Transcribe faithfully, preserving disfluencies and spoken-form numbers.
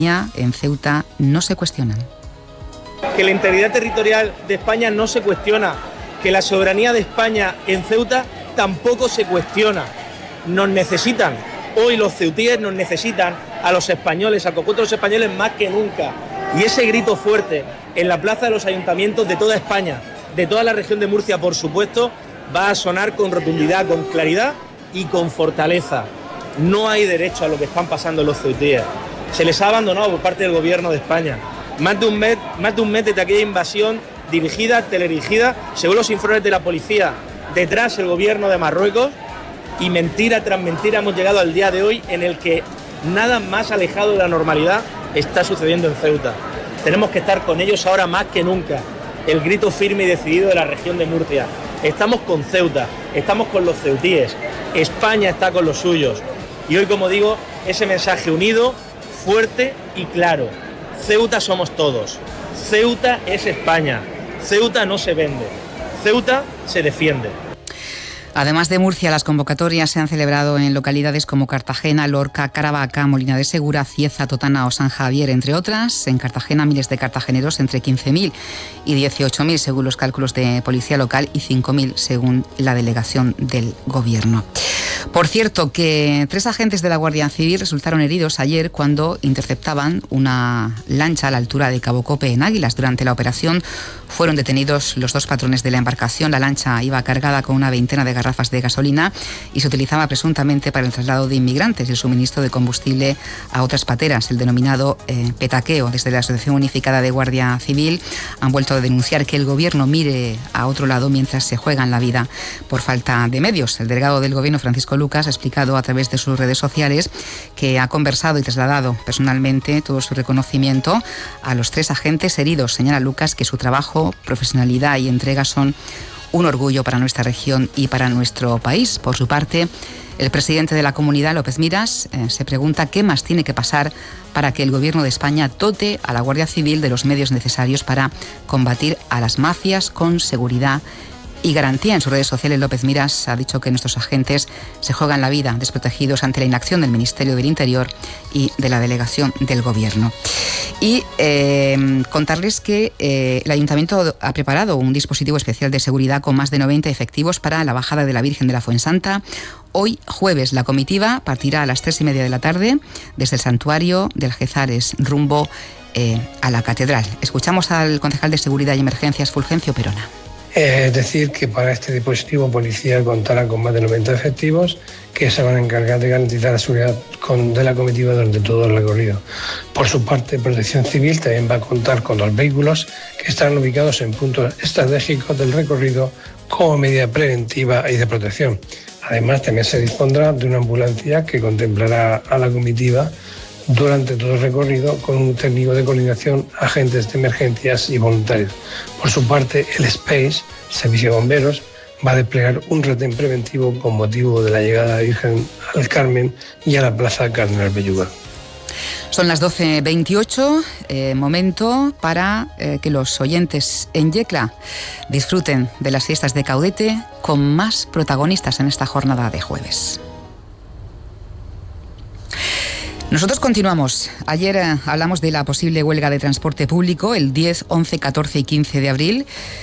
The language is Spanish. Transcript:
en Ceuta no se cuestionan. Que la integridad territorial de España no se cuestiona, que la soberanía de España en Ceuta tampoco se cuestiona. Nos necesitan, hoy los ceutíes nos necesitan a los españoles, al conjunto de los españoles más que nunca. Y ese grito fuerte en la plaza de los ayuntamientos de toda España, de toda la región de Murcia, por supuesto, va a sonar con rotundidad, con claridad y con fortaleza. No hay derecho a lo que están pasando los ceutíes. Se les ha abandonado por parte del gobierno de España. Más de un mes, más de un mes desde aquella invasión dirigida, teledirigida, según los informes de la policía, detrás el gobierno de Marruecos, y mentira tras mentira hemos llegado al día de hoy en el que nada más alejado de la normalidad está sucediendo en Ceuta. Tenemos que estar con ellos ahora más que nunca. El grito firme y decidido de la región de Murcia. Estamos con Ceuta, estamos con los ceutíes, España está con los suyos. Y hoy, como digo, ese mensaje unido, fuerte y claro. Ceuta somos todos. Ceuta es España. Ceuta no se vende. Ceuta se defiende. Además de Murcia, las convocatorias se han celebrado en localidades como Cartagena, Lorca, Caravaca, Molina de Segura, Cieza, Totana o San Javier, entre otras. En Cartagena, miles de cartageneros, entre quince mil y dieciocho mil según los cálculos de Policía Local y cinco mil según la delegación del Gobierno. Por cierto, que tres agentes de la Guardia Civil resultaron heridos ayer cuando interceptaban una lancha a la altura de Cabo Cope en Águilas. Durante la operación fueron detenidos los dos patrones de la embarcación. La lancha iba cargada con una veintena de garrafas de gasolina y se utilizaba presuntamente para el traslado de inmigrantes y el suministro de combustible a otras pateras, el denominado eh, petaqueo. Desde la Asociación Unificada de Guardia Civil han vuelto a denunciar que el Gobierno mire a otro lado mientras se juegan la vida por falta de medios. El delegado del Gobierno, Francisco Lucas, ha explicado a través de sus redes sociales que ha conversado y trasladado personalmente todo su reconocimiento a los tres agentes heridos. Señala Lucas que su trabajo, profesionalidad y entrega son un orgullo para nuestra región y para nuestro país. Por su parte, el presidente de la comunidad, López Miras, eh, se pregunta qué más tiene que pasar para que el Gobierno de España dote a la Guardia Civil de los medios necesarios para combatir a las mafias con seguridad y garantía. En sus redes sociales, López Miras ha dicho que nuestros agentes se juegan la vida desprotegidos ante la inacción del Ministerio del Interior y de la delegación del Gobierno. Y eh, contarles que eh, el Ayuntamiento ha preparado un dispositivo especial de seguridad con más de noventa efectivos para la bajada de la Virgen de la Fuensanta. Hoy, jueves, la comitiva partirá a las tres y media de la tarde desde el santuario de Algezares rumbo eh, a la catedral. Escuchamos al concejal de Seguridad y Emergencias, Fulgencio Perona. Es decir, que para este dispositivo policía contará con más de noventa efectivos que se van a encargar de garantizar la seguridad con, de la comitiva durante todo el recorrido. Por su parte, Protección Civil también va a contar con dos vehículos que estarán ubicados en puntos estratégicos del recorrido como medida preventiva y de protección. Además, también se dispondrá de una ambulancia que contemplará a la comitiva durante todo el recorrido con un técnico de coordinación, agentes de emergencias y voluntarios. Por su parte, el SPACE, Servicio de Bomberos, va a desplegar un retén preventivo con motivo de la llegada de la Virgen al Carmen y a la Plaza Cardenal Belluga. Son las doce veintiocho, eh, momento para eh, que los oyentes en Yecla disfruten de las fiestas de Caudete con más protagonistas en esta jornada de jueves. Nosotros continuamos. Ayer eh, hablamos de la posible huelga de transporte público el diez, once, catorce y quince de abril.